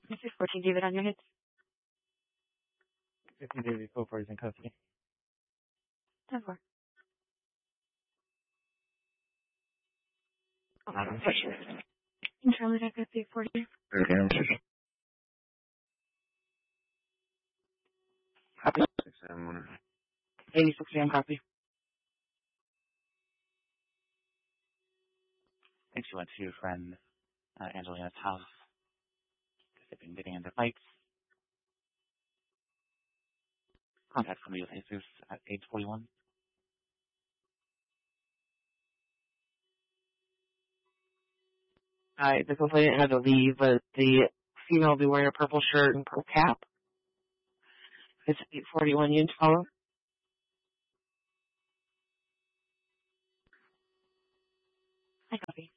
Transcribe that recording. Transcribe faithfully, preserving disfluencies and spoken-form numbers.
This is fourteen David on your hits. fifteen David Cofer is in custody. ten four. Adam. In Charlie, I got the forty. Okay. Copy. six seven one. eighty-six A M copy. Thanks, you went to your friend uh, Angelina's house. They've been getting into fights. Contact somebody with Jesus at age forty-one. Alright, this lady had to leave, but the female will be wearing a purple shirt and purple cap. It's eight forty-one, you follow? I copy.